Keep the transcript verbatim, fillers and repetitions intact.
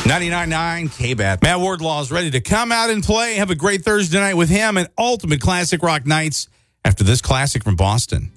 ninety-nine point nine K B A T. Matt Wardlaw is ready to come out and play. Have a great Thursday night with him and Ultimate Classic Rock Nights after this classic from Boston.